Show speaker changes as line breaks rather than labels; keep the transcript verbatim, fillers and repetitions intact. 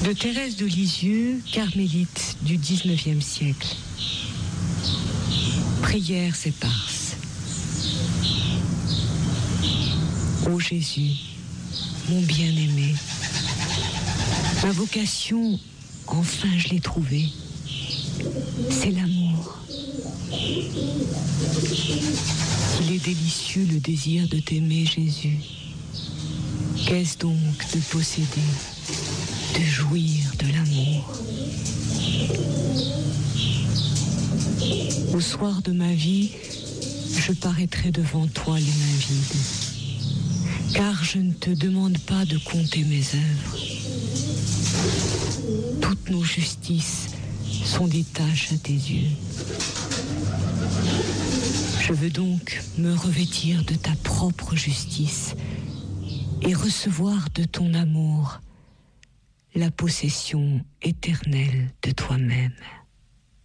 De Thérèse de Lisieux, carmélite du dix-neuvième siècle. Prières éparses. Ô Jésus, mon bien-aimé, ma vocation, enfin je l'ai trouvée, c'est l'amour. Il est délicieux le désir de t'aimer, Jésus. Qu'est-ce donc de posséder, de jouir de l'amour? Au soir de ma vie, je paraîtrai devant toi les mains vides, car je ne te demande pas de compter mes œuvres. Toutes nos justices sont des tâches à tes yeux. Je veux donc me revêtir de ta propre justice et recevoir de ton amour la possession éternelle de toi-même.